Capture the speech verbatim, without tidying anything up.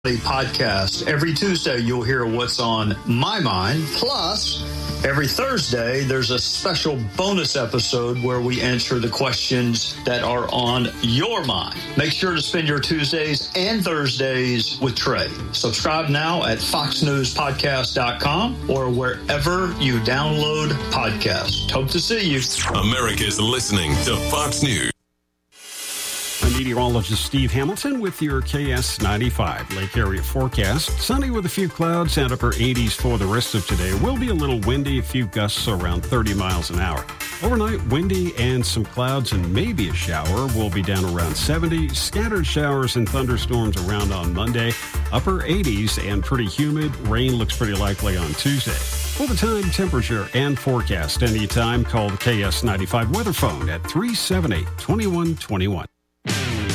Podcast. Every Tuesday, you'll hear what's on my mind. Plus, every Thursday, there's a special bonus episode where we answer the questions that are on your mind. Make sure to spend your Tuesdays and Thursdays with Trey. Subscribe now at fox news podcast dot com or wherever you download podcasts. Hope to see you. America's listening to Fox News. I'm meteorologist Steve Hamilton with your K S ninety-five Lake Area forecast. Sunny with a few clouds and upper eighties for the rest of today. Will be a little windy, a few gusts around thirty miles an hour. Overnight, windy and some clouds and maybe a shower. Will be down around seventy. Scattered showers and thunderstorms around on Monday. Upper eighties and pretty humid. Rain looks pretty likely on Tuesday. For the time, temperature, and forecast anytime, call the K S ninety-five weather phone at three seven eight, two one two one.